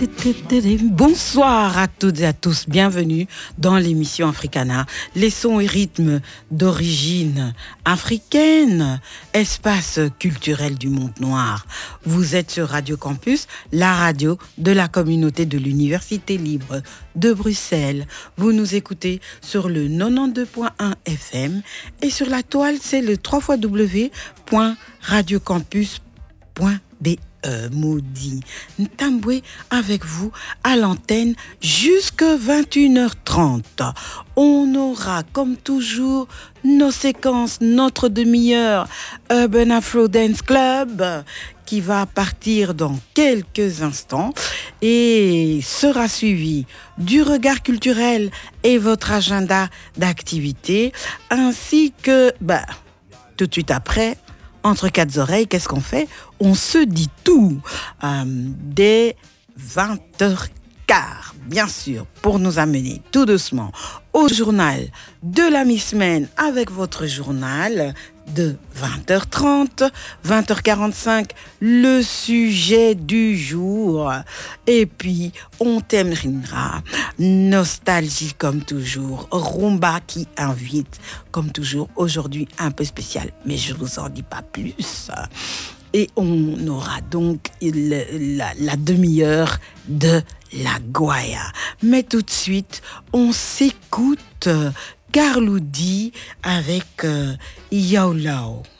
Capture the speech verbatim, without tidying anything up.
Bonsoir à toutes et à tous, bienvenue dans l'émission Africana, les sons et rythmes d'origine africaine, espace culturel du monde noir. Vous êtes sur Radio Campus, la radio de la communauté de l'Université libre de Bruxelles. Vous nous écoutez sur le quatre-vingt-douze point un F M et sur la toile, c'est le w w w point radio campus point b e. Maudit Ntambwe avec vous à l'antenne jusqu'à vingt et une heures trente. On aura comme toujours nos séquences, notre demi-heure Urban Afro Dance Club qui va partir dans quelques instants et sera suivi du regard culturel et votre agenda d'activités ainsi que bah, tout de suite après entre quatre oreilles, qu'est-ce qu'on fait? On se dit tout euh, dès vingt heures quinze, bien sûr, pour nous amener tout doucement au journal de la mi-semaine avec votre journal de vingt heures trente, vingt heures quarante-cinq, le sujet du jour. Et puis, on terminera nostalgie comme toujours. Rumba qui invite, comme toujours, aujourd'hui un peu spécial. Mais je ne vous en dis pas plus. Et on aura donc le, la, la demi-heure de la Goya. Mais tout de suite, on s'écoute Carlou D avec euh, Yao Lao.